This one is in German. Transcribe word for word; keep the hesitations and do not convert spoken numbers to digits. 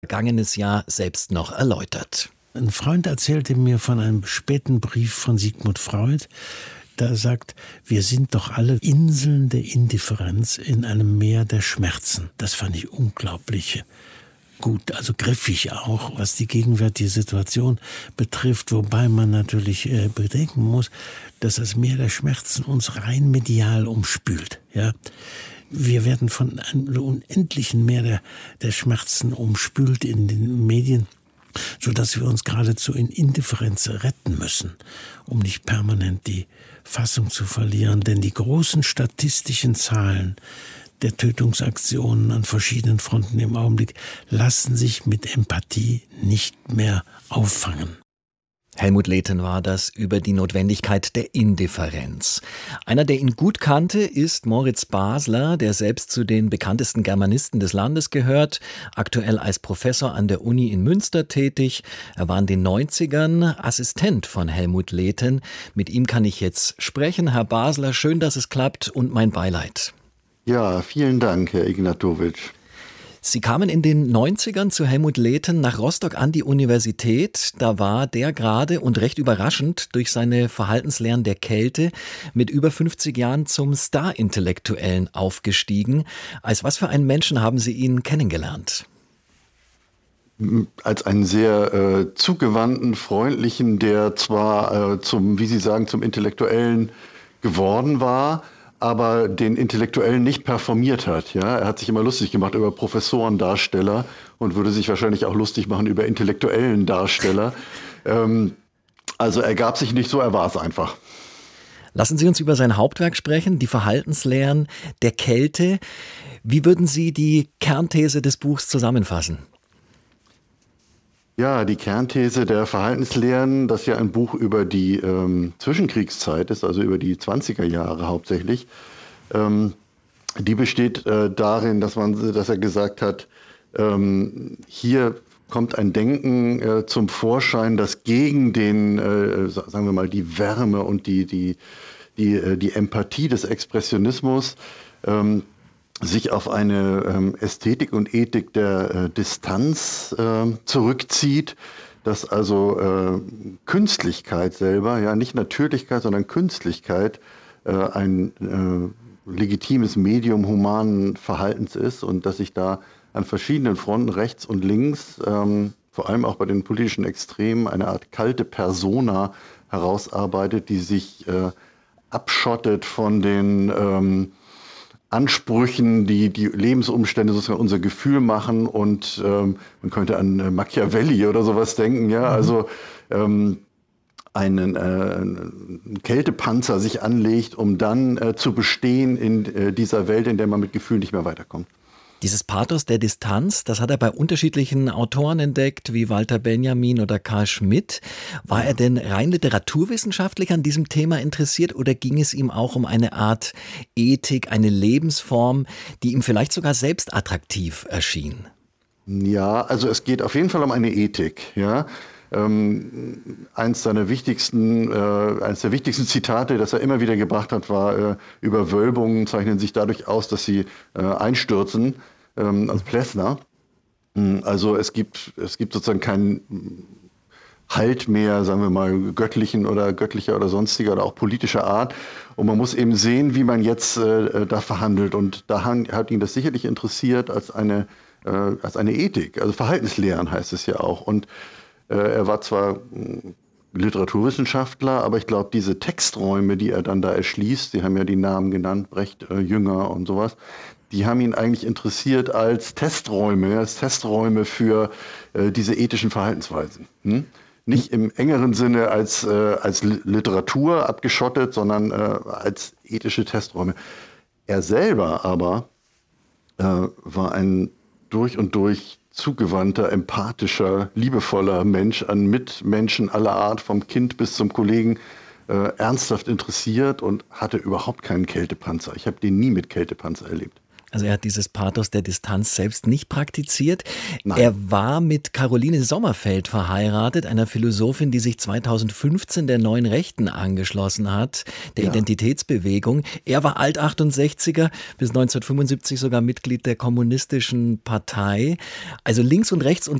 vergangenes Jahr selbst noch erläutert. Ein Freund erzählte mir von einem späten Brief von Sigmund Freud, da er sagt, wir sind doch alle Inseln der Indifferenz in einem Meer der Schmerzen. Das fand ich unglaublich gut, also griffig auch, was die gegenwärtige Situation betrifft, wobei man natürlich äh, bedenken muss, dass das Meer der Schmerzen uns rein medial umspült. Ja? Wir werden von einem unendlichen Meer der, der Schmerzen umspült in den Medien, sodass wir uns geradezu in Indifferenz retten müssen, um nicht permanent die Fassung zu verlieren. Denn die großen statistischen Zahlen der Tötungsaktionen an verschiedenen Fronten im Augenblick lassen sich mit Empathie nicht mehr auffangen. Helmut Lehten war das über die Notwendigkeit der Indifferenz. Einer, der ihn gut kannte, ist Moritz Basler, der selbst zu den bekanntesten Germanisten des Landes gehört, aktuell als Professor an der Uni in Münster tätig. Er war in den neunzigern Assistent von Helmut Lehten. Mit ihm kann ich jetzt sprechen. Herr Basler, schön, dass es klappt und mein Beileid. Ja, vielen Dank, Herr Ignatowitsch. Sie kamen in den neunzigern zu Helmut Lehten nach Rostock an die Universität. Da war der gerade und recht überraschend durch seine Verhaltenslehren der Kälte mit über fünfzig Jahren zum Star-Intellektuellen aufgestiegen. Als was für einen Menschen haben Sie ihn kennengelernt? Als einen sehr äh, zugewandten, freundlichen, der zwar äh, zum, wie Sie sagen, zum Intellektuellen geworden war, aber den Intellektuellen nicht performiert hat. Ja? Er hat sich immer lustig gemacht über Professorendarsteller und würde sich wahrscheinlich auch lustig machen über intellektuellen Darsteller. ähm, also er gab sich nicht so, er war es einfach. Lassen Sie uns über sein Hauptwerk sprechen, die Verhaltenslehren der Kälte. Wie würden Sie die Kernthese des Buchs zusammenfassen? Ja, die Kernthese der Verhaltenslehren, das ja ein Buch über die ähm, Zwischenkriegszeit ist, also über die zwanziger Jahre hauptsächlich, ähm, die besteht äh, darin, dass man, dass er gesagt hat, ähm, hier kommt ein Denken äh, zum Vorschein, das gegen den, äh, sagen wir mal, die Wärme und die, die, die, äh, die Empathie des Expressionismus ähm, sich auf eine ähm, Ästhetik und Ethik der äh, Distanz äh, zurückzieht, dass also äh, Künstlichkeit selber, ja nicht Natürlichkeit, sondern Künstlichkeit äh, ein äh, legitimes Medium humanen Verhaltens ist und dass sich da an verschiedenen Fronten rechts und links, ähm, vor allem auch bei den politischen Extremen, eine Art kalte Persona herausarbeitet, die sich äh, abschottet von den ähm, Ansprüchen, die die Lebensumstände sozusagen unser Gefühl machen und ähm, man könnte an äh, Machiavelli oder sowas denken, ja, mhm. also ähm, einen, äh, einen Kältepanzer sich anlegt, um dann äh, zu bestehen in äh, dieser Welt, in der man mit Gefühl nicht mehr weiterkommt. Dieses Pathos der Distanz, das hat er bei unterschiedlichen Autoren entdeckt, wie Walter Benjamin oder Carl Schmitt. War er denn rein literaturwissenschaftlich an diesem Thema interessiert oder ging es ihm auch um eine Art Ethik, eine Lebensform, die ihm vielleicht sogar selbst attraktiv erschien? Ja, also es geht auf jeden Fall um eine Ethik, ja. Ähm, eins seiner wichtigsten, äh, eines der wichtigsten Zitate, das er immer wieder gebracht hat, war, äh, Überwölbungen zeichnen sich dadurch aus, dass sie äh, einstürzen, ähm, als Plessner. Also es gibt, es gibt sozusagen keinen Halt mehr, sagen wir mal, göttlichen oder göttlicher oder sonstiger oder auch politischer Art. Und man muss eben sehen, wie man jetzt äh, da verhandelt. Und da hat ihn das sicherlich interessiert als eine, äh, als eine Ethik. Also Verhaltenslehren heißt es ja auch. Und er war zwar Literaturwissenschaftler, aber ich glaube, diese Texträume, die er dann da erschließt, Sie haben ja die Namen genannt, Brecht, äh, Jünger und sowas, die haben ihn eigentlich interessiert als Testräume, als Testräume für äh, diese ethischen Verhaltensweisen. Hm? Nicht im engeren Sinne als, äh, als Literatur abgeschottet, sondern äh, als ethische Testräume. Er selber aber äh, war ein durch und durch zugewandter, empathischer, liebevoller Mensch, an Mitmenschen aller Art, vom Kind bis zum Kollegen, äh, ernsthaft interessiert und hatte überhaupt keinen Kältepanzer. Ich habe den nie mit Kältepanzer erlebt. Also er hat dieses Pathos der Distanz selbst nicht praktiziert. Nein. Er war mit Caroline Sommerfeld verheiratet, einer Philosophin, die sich zweitausendfünfzehn der Neuen Rechten angeschlossen hat, der Ja. Identitätsbewegung. Er war Alt-achtundsechziger, bis neunzehnhundertfünfundsiebzig sogar Mitglied der Kommunistischen Partei. Also links und rechts und